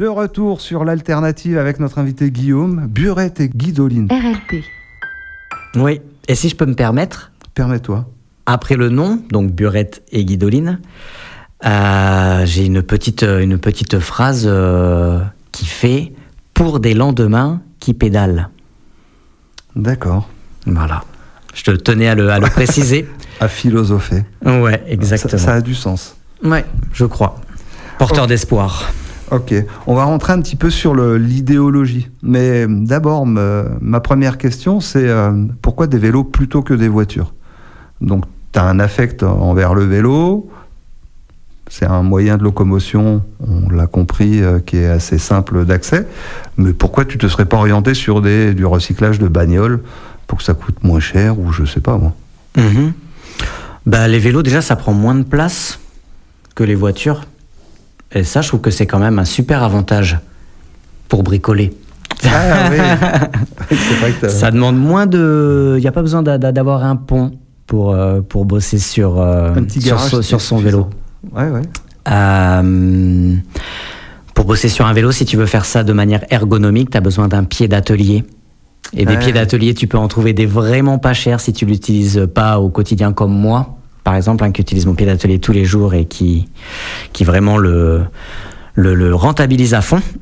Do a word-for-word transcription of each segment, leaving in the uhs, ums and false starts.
De retour sur l'alternative avec notre invité Guillaume, Burette et Guidoline. R L P. Oui, et si je peux me permettre, Permets-toi. après le nom, donc Burette et Guidoline, euh, j'ai une petite, une petite phrase euh, qui fait « pour des lendemains qui pédalent ». D'accord. Voilà, je te tenais à le, à le préciser. À philosopher. Ouais, exactement. Ça, ça a du sens. Ouais, je crois. Porteur Oh. d'espoir. Ok, on va rentrer un petit peu sur le, l'idéologie. Mais d'abord, me, ma première question, c'est euh, pourquoi des vélos plutôt que des voitures ? Donc, tu as un affect envers le vélo. C'est un moyen de locomotion, on l'a compris, euh, qui est assez simple d'accès. Mais pourquoi tu te serais pas orienté sur des, du recyclage de bagnoles pour que ça coûte moins cher ou je sais pas moi ? Mm-hmm. Bah, les vélos, déjà, ça prend moins de place que les voitures. Et ça, je trouve que c'est quand même un super avantage pour bricoler. Ah oui, c'est vrai que t'as... Ça demande moins de... Il n'y a pas besoin d'a- d'a- d'avoir un pont pour, euh, pour bosser sur, euh, Un petit sur, garage, so- c'est sur son suffisant. vélo. Ouais, ouais. Euh, pour bosser sur un vélo, si tu veux faire ça de manière ergonomique, tu as besoin d'un pied d'atelier. Et des Ouais. pieds d'atelier, tu peux en trouver des vraiment pas chers si tu l'utilises pas au quotidien comme moi, par exemple, hein, qui utilise mon pied d'atelier tous les jours et qui, qui vraiment le, le, le rentabilise à fond.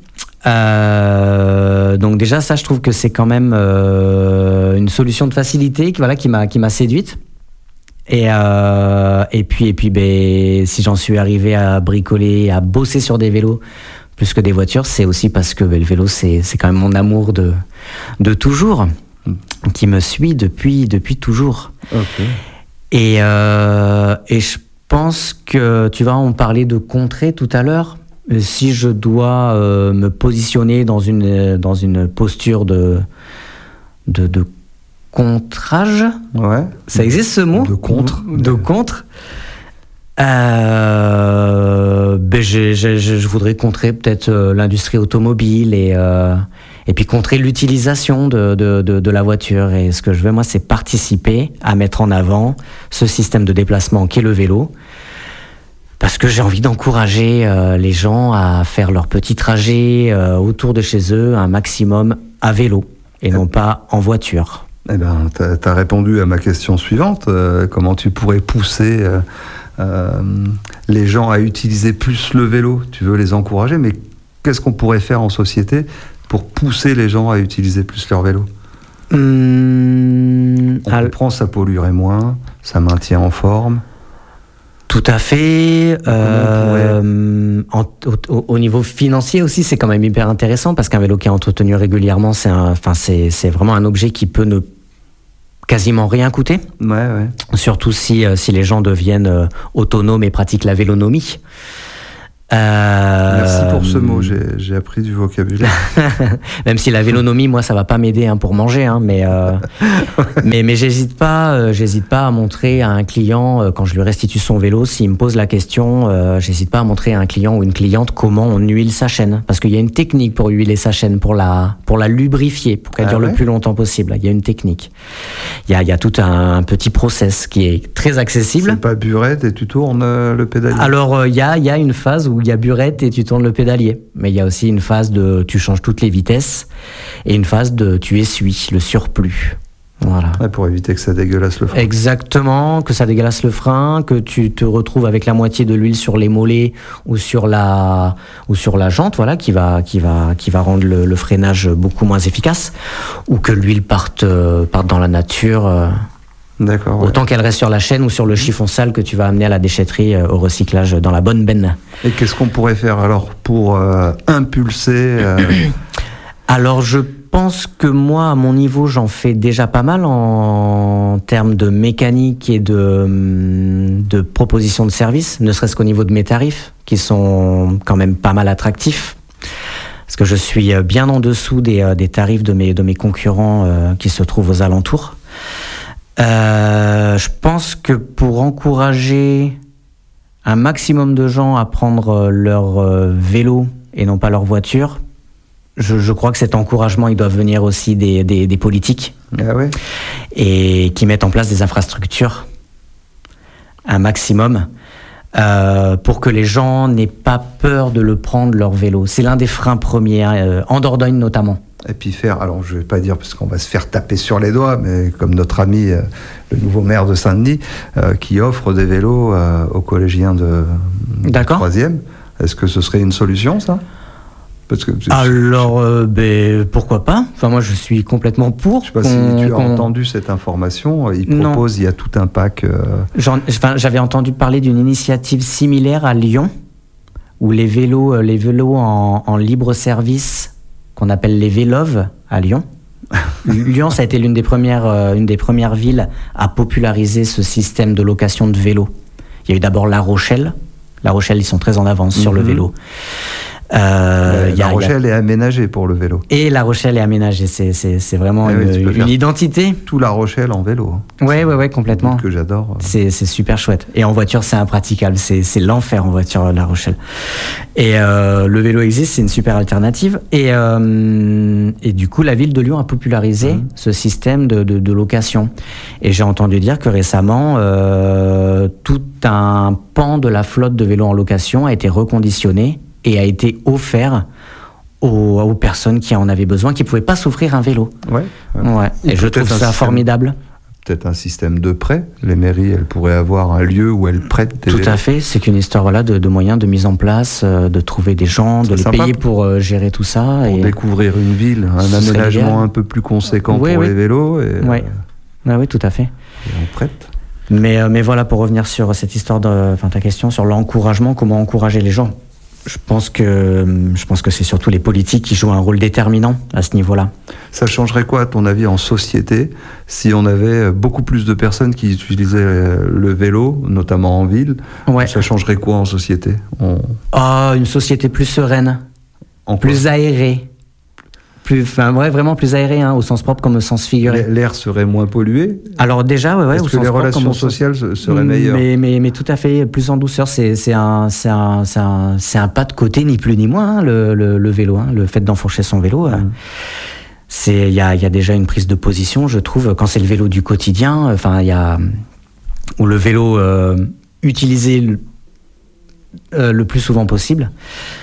Euh, donc déjà, ça, je trouve que c'est quand même euh, une solution de facilité qui, voilà, qui m'a, qui m'a séduite. Et, euh, et puis, et puis ben, si j'en suis arrivé à bricoler, à bosser sur des vélos plus que des voitures, c'est aussi parce que ben, le vélo, c'est, c'est quand même mon amour de, de toujours, qui me suit depuis, depuis toujours. Ok. Et, euh, et je pense que, tu vois, on parlait de contrée tout à l'heure. Si je dois euh, me positionner dans une, dans une posture de, de, de contrage, Ouais. ça existe ce mot ? De contre. De contre. Euh, ben j'ai- j'ai- je, je voudrais contrer peut-être euh, l'industrie automobile et, euh, et puis contrer l'utilisation de, de, de, de la voiture. Et ce que je veux, moi, c'est participer à mettre en avant ce système de déplacement qu'est le vélo. Parce que j'ai envie d'encourager euh, les gens à faire leur petit trajet euh, autour de chez eux, un maximum à vélo et non pas en voiture. Eh ben, t'as, t'as répondu à ma question suivante. Euh, comment tu pourrais pousser euh, euh, les gens à utiliser plus le vélo ? Tu veux les encourager, mais qu'est-ce qu'on pourrait faire en société pour pousser les gens à utiliser plus leur vélo ? Hum, On al- comprend, ça polluerait moins, ça maintient en forme. Tout à fait. Euh, en- au, au niveau financier aussi, c'est quand même hyper intéressant parce qu'un vélo qui est entretenu régulièrement, c'est, un, enfin, c'est, c'est vraiment un objet qui peut ne quasiment rien coûter. Ouais, ouais. Surtout si, euh, si les gens deviennent euh, autonomes et pratiquent la vélonomie. Euh, Merci pour ce mot, j'ai, j'ai appris du vocabulaire. Même si la vélonomie, moi, ça va pas m'aider hein, pour manger, hein, mais, euh, mais mais j'hésite pas, euh, j'hésite pas à montrer à un client euh, quand je lui restitue son vélo, s'il me pose la question, euh, j'hésite pas à montrer à un client ou une cliente comment on huile sa chaîne, parce qu'il y a une technique pour huiler sa chaîne, pour la pour la lubrifier, pour qu'elle Ah dure ouais le plus longtemps possible. Il y a une technique. Il y a il y a tout un, un petit process qui est très accessible. C'est pas burette et tu tournes euh, le pédalier. Alors, il euh, y, a, y a une phase où il y a burette et tu tournes le pédalier. Mais il y a aussi une phase de tu changes toutes les vitesses et une phase de tu essuies le surplus. Voilà. Ouais, pour éviter que ça dégueulasse le frein. Exactement, que ça dégueulasse le frein, que tu te retrouves avec la moitié de l'huile sur les mollets ou sur la, ou sur la jante, voilà, qui va, qui va, qui va rendre le, le freinage beaucoup moins efficace, ou que l'huile parte, euh, parte dans la nature. Euh, D'accord. Ouais. Autant qu'elle reste sur la chaîne ou sur le chiffon sale que tu vas amener à la déchetterie euh, au recyclage dans la bonne benne. Et qu'est-ce qu'on pourrait faire alors pour euh, impulser euh... Alors je pense que moi, à mon niveau, j'en fais déjà pas mal en termes de mécanique et de, de propositions de services, ne serait-ce qu'au niveau de mes tarifs, qui sont quand même pas mal attractifs. Parce que je suis bien en dessous des, des tarifs de mes, de mes concurrents euh, qui se trouvent aux alentours. Euh, je pense que pour encourager un maximum de gens à prendre leur euh, vélo et non pas leur voiture, je, je crois que cet encouragement, il doit venir aussi des, des, des politiques Ah ouais. et qui mettent en place des infrastructures un maximum euh, pour que les gens n'aient pas peur de le prendre, leur vélo. C'est l'un des freins premiers, euh, en Dordogne notamment. Et puis faire, alors je ne vais pas dire parce qu'on va se faire taper sur les doigts, mais comme notre ami, euh, le nouveau maire de Saint-Denis, euh, qui offre des vélos euh, aux collégiens de, de troisième, est-ce que ce serait une solution, ça? Parce que, alors, euh, ben, pourquoi pas? Enfin, moi, je suis complètement pour. Je ne sais pas si tu as entendu cette information. Il propose, il y a tout un pack. Euh... Enfin, j'avais entendu parler d'une initiative similaire à Lyon, où les vélos, les vélos en, en libre service, qu'on appelle les Véloves à Lyon. Lyon, ça a été l'une des premières, euh, une des premières villes à populariser ce système de location de vélos. Il y a eu d'abord La Rochelle. La Rochelle, ils sont très en avance mm-hmm. sur le vélo. Euh, la Rochelle a... est aménagée pour le vélo. Et La Rochelle est aménagée, c'est, c'est, c'est vraiment eh une, oui, une identité. Tout La Rochelle en vélo. Oui, oui, oui, complètement. Que j'adore. C'est, c'est super chouette. Et en voiture, c'est impraticable. C'est, c'est l'enfer en voiture, La Rochelle. Et euh, le vélo existe, c'est une super alternative. Et, euh, et du coup, la ville de Lyon a popularisé mmh. ce système de, de, de location. Et j'ai entendu dire que récemment, euh, tout un pan de la flotte de vélos en location a été reconditionné et a été offert aux, aux personnes qui en avaient besoin, qui ne pouvaient pas s'offrir un vélo. Ouais, ouais. ouais. Et je trouve ça système, formidable. Peut-être un système de prêt. Les mairies, elles pourraient avoir un lieu où elles prêtent des Tout vélos. à fait. C'est qu'une histoire voilà, de, de moyens de mise en place, euh, de trouver des gens, de les payer pour euh, gérer tout ça. Pour et découvrir une ville, un aménagement un peu plus conséquent oui, pour oui. les vélos. Et, oui. Ah, oui, tout à fait. Et on prête. Mais, euh, mais voilà, pour revenir sur cette histoire, de, enfin ta question sur l'encouragement, comment encourager les gens. Je pense que je pense que c'est surtout les politiques qui jouent un rôle déterminant à ce niveau-là. Ça changerait quoi, à ton avis, en société, si on avait beaucoup plus de personnes qui utilisaient le vélo, notamment en ville? Ouais. Ça changerait quoi en société? on... Oh, une société plus sereine, en plus aérée. Plus, enfin, ouais, vraiment plus aéré, hein, au sens propre comme au sens figuré. L'air serait moins pollué. Alors déjà, ouais, ouais, Est-ce au que sens les propre, relations comme sociales sens... seraient meilleures? Mais, mais, mais tout à fait, plus en douceur. C'est, c'est, un, c'est, un, c'est, un, c'est un pas de côté, ni plus ni moins, hein, le, le, le vélo. Hein, le fait d'enfourcher son vélo, il mmh. euh, y, a, y a déjà une prise de position, je trouve, quand c'est le vélo du quotidien, enfin, il y a... ou le vélo euh, utilisé le, euh, le plus souvent possible.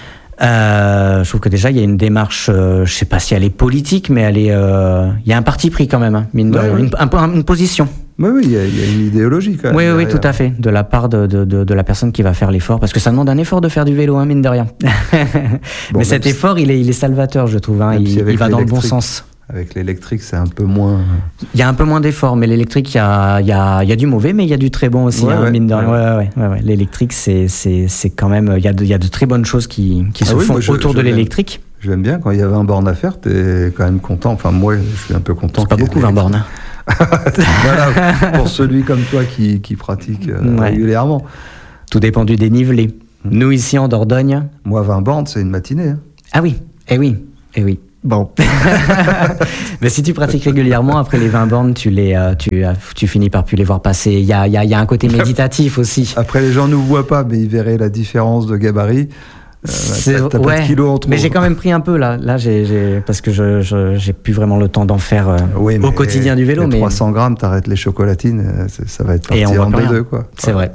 Euh, je trouve que déjà il y a une démarche, euh, je sais pas si elle est politique, mais elle est, il euh, y a un parti pris quand même, hein, mine de ouais, rien, ouais. une, un, une position. Oui, oui, il y, y a une idéologie quand même. Oui, oui, oui, tout à fait, de la part de, de, de, de la personne qui va faire l'effort, parce que ça demande un effort de faire du vélo, hein, mine de rien. Bon, mais cet si... effort, il est, il est salvateur, je trouve. Hein, il, si il va dans le bon sens. Avec l'électrique, c'est un peu moins... Il y a un peu moins d'efforts, mais l'électrique, il y a, y, a, y a du mauvais, mais il y a du très bon aussi, ouais, hein, ouais, mine de rien. ouais. Ouais, ouais, ouais, ouais. L'électrique, c'est, c'est, c'est quand même... Il y a, de, y a de très bonnes choses qui, qui ah se oui, font moi, je, autour je de l'électrique. Je l'aime bien, quand il y a vingt bornes à faire, t'es quand même content. Enfin, moi, je suis un peu content. C'est pas beaucoup, vingt bornes. Voilà, pour celui comme toi qui, qui pratique euh, ouais. régulièrement. Tout dépend du dénivelé. Mmh. Nous, ici, en Dordogne... Moi, vingt bornes, c'est une matinée. Hein. Ah oui, eh oui, eh oui. Bon. Mais si tu pratiques régulièrement, après les vingt bornes, tu, les, euh, tu, euh, tu finis par plus les voir passer. Il y a, y a, y a un côté méditatif aussi. Après, les gens ne nous voient pas, mais ils verraient la différence de gabarit. Euh, t'as, t'as ouais, pas de kilos en trop. Mais j'ai quand même pris un peu là, là j'ai, j'ai, parce que je, je, j'ai plus vraiment le temps d'en faire euh, oui, au quotidien du vélo. Mais trois cents grammes, t'arrêtes les chocolatines, ça va être parti en deux deux, quoi. C'est vrai.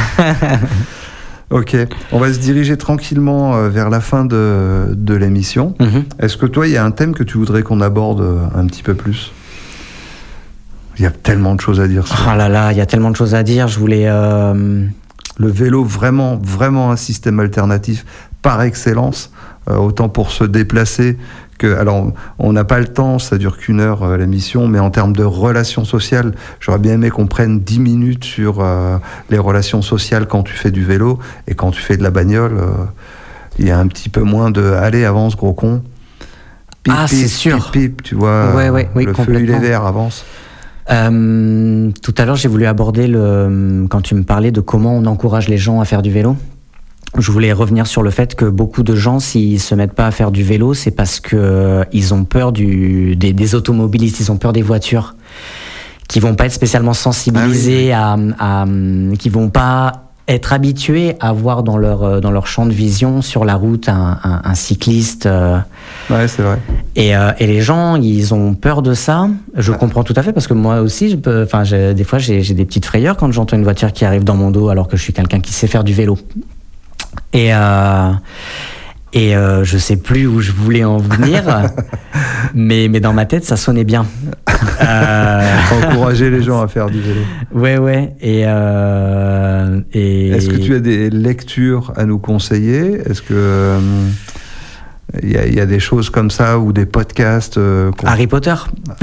Ok, on va se diriger tranquillement euh, vers la fin de, de l'émission. Mm-hmm. Est-ce que toi, il y a un thème que tu voudrais qu'on aborde un petit peu plus? Il y a tellement de choses à dire. Ça. Oh là là, il y a tellement de choses à dire. Je voulais... Euh... Le vélo, vraiment, vraiment un système alternatif par excellence, euh, autant pour se déplacer que... Alors, on n'a pas le temps, ça dure qu'une heure euh, l'émission, mais en termes de relations sociales, j'aurais bien aimé qu'on prenne dix minutes sur euh, les relations sociales quand tu fais du vélo, et quand tu fais de la bagnole, euh, il y a un petit peu moins de « allez, avance, gros con ». Pip, ah, pip, c'est sûr. Pip, pip, tu vois, ouais, ouais, oui, le feu il est vert, avance. Euh, tout à l'heure, j'ai voulu aborder, le, quand tu me parlais de comment on encourage les gens à faire du vélo, je voulais revenir sur le fait que beaucoup de gens, s'ils se mettent pas à faire du vélo, c'est parce que euh, ils ont peur du, des, des automobilistes, ils ont peur des voitures, qui vont pas être spécialement sensibilisés, ah oui. à, à, qui vont pas être habitués à voir dans leur, dans leur champ de vision sur la route un, un, un cycliste. Euh, ouais, c'est vrai. Et, euh, et les gens, ils ont peur de ça. Je ouais. comprends tout à fait parce que moi aussi, je peux, enfin, j'ai, des fois, j'ai, j'ai des petites frayeurs quand j'entends une voiture qui arrive dans mon dos alors que je suis quelqu'un qui sait faire du vélo. Et, euh, et euh, je sais plus où je voulais en venir, mais, mais dans ma tête, ça sonnait bien. Euh... Encourager les gens à faire du vélo. Ouais, ouais. Et, euh, et... Est-ce que tu as des lectures à nous conseiller ? Est-ce que il euh, y, y a des choses comme ça ou des podcasts euh, qu'on... Harry Potter.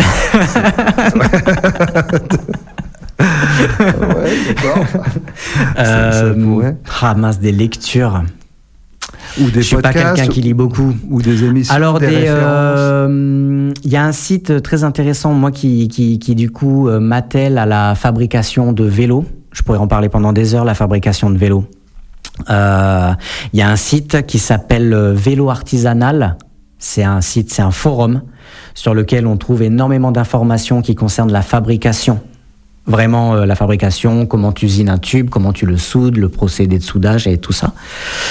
Ouais, d'accord. Euh, ça, ça pourrait. Ah mince, des lectures. Ou des je suis podcasts, pas quelqu'un qui lit beaucoup. Ou des émissions. Alors, des, des, références. Euh, y a un site très intéressant, moi, qui, qui, qui du coup euh, m'attelle à la fabrication de vélos. Je pourrais en parler pendant des heures, la fabrication de vélos. Il euh, y a un site qui s'appelle Vélo Artisanal. C'est un site, c'est un forum sur lequel on trouve énormément d'informations qui concernent la fabrication. Vraiment euh, la fabrication, comment tu usines un tube, comment tu le soudes, le procédé de soudage et tout ça.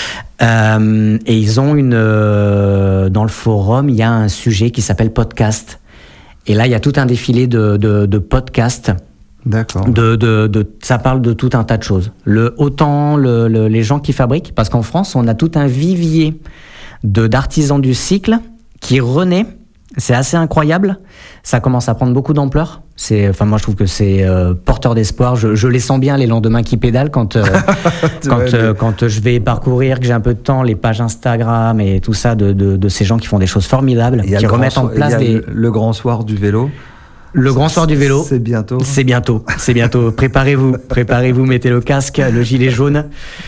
Euh, et ils ont une... Euh, dans le forum, il y a un sujet qui s'appelle podcast. Et là, il y a tout un défilé de, de, de podcasts. D'accord. De, de, de, ça parle de tout un tas de choses. Le, autant le, le, les gens qui fabriquent, parce qu'en France, on a tout un vivier de, d'artisans du cycle qui renaît. C'est assez incroyable. Ça commence à prendre beaucoup d'ampleur. C'est, enfin, moi, je trouve que c'est euh, porteur d'espoir. Je, je les sens bien, les lendemains qui pédalent, quand, euh, quand, ouais, euh, mais... quand je vais parcourir, que j'ai un peu de temps, les pages Instagram et tout ça de, de, de ces gens qui font des choses formidables, qui remettent en place des... Le, le grand soir du vélo. Le grand soir du vélo. C'est bientôt. C'est bientôt. C'est bientôt. Préparez-vous. Préparez-vous. Mettez le casque, le gilet jaune,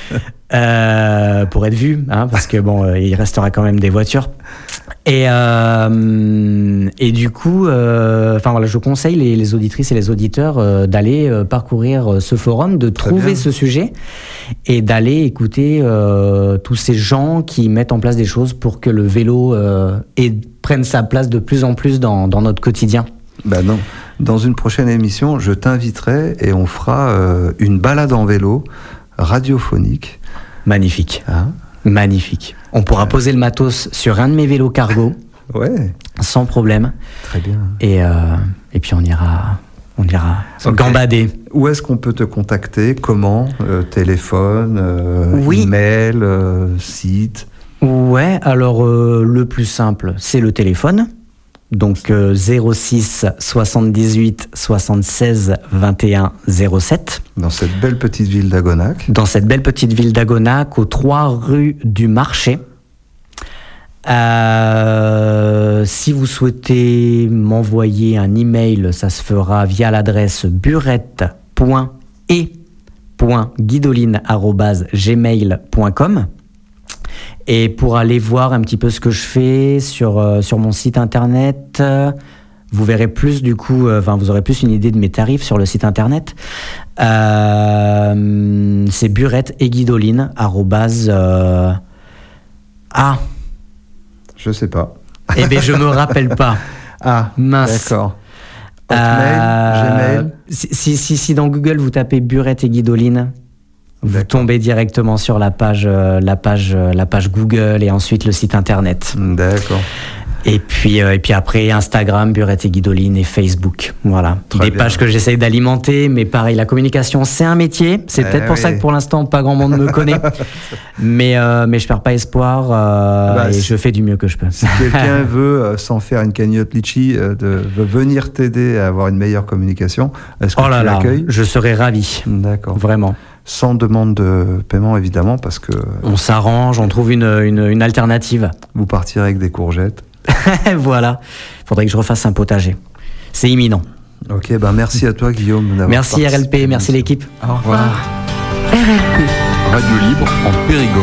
euh, pour être vu, hein, parce que bon, euh, il restera quand même des voitures. Et, euh, et du coup, euh, enfin voilà, je conseille les, les auditrices et les auditeurs euh, d'aller euh, parcourir ce forum, de Très trouver bien. ce sujet et d'aller écouter euh, tous ces gens qui mettent en place des choses pour que le vélo euh, ait, prenne sa place de plus en plus dans, dans notre quotidien. Ben non. Dans une prochaine émission, je t'inviterai et on fera euh, une balade en vélo radiophonique. Magnifique. Hein Magnifique. On pourra ouais. poser le matos sur un de mes vélos cargo. Ouais. Sans problème. Très bien. Et, euh, et puis on ira, on ira okay. gambader. Où est-ce qu'on peut te contacter ? Comment ? euh, Téléphone, euh, oui. email, euh, site ? Ouais, alors euh, le plus simple, c'est le téléphone. Donc euh, zéro six soixante-dix-huit soixante-seize vingt et un zéro sept. Dans cette belle petite ville d'Agonac. Dans cette belle petite ville d'Agonac, aux trois rues du Marché. Euh, si vous souhaitez m'envoyer un email, ça se fera via l'adresse burette point e point guidoline arobase gmail point com. Et pour aller voir un petit peu ce que je fais sur, euh, sur mon site internet, euh, vous verrez plus du coup, enfin euh, vous aurez plus une idée de mes tarifs sur le site internet. Euh, c'est burette et guidoline arobase euh, ah. Je sais pas. Eh bien, je me rappelle pas. Ah, mince. D'accord. Hotmail, euh, Gmail. Si, si, si dans Google vous tapez burette et guidoline, vous D'accord. tombez directement sur la page, euh, la page, euh, la page Google et ensuite le site internet. D'accord. Et puis, euh, et puis après Instagram, Burette et Guidoline et Facebook. Voilà. Très Des bien. pages que j'essaye d'alimenter, mais pareil, la communication, c'est un métier. C'est eh peut-être pour oui. ça que pour l'instant, pas grand monde me connaît. mais, euh, mais je perds pas espoir euh, bah, et si, je fais du mieux que je peux. Si quelqu'un veut, euh, sans faire une cagnotte litchi, euh, de, veut venir t'aider à avoir une meilleure communication, est-ce que oh là tu là, l'accueilles ? Je serais ravi. D'accord. Vraiment. Sans demande de paiement, évidemment, parce que... On s'arrange, on trouve une, une, une alternative. Vous partirez avec des courgettes. Voilà. Il faudrait que je refasse un potager. C'est imminent. Ok, ben merci à toi, Guillaume. Merci R L P, merci l'équipe. Au revoir. R L P. Radio Libre en Périgord.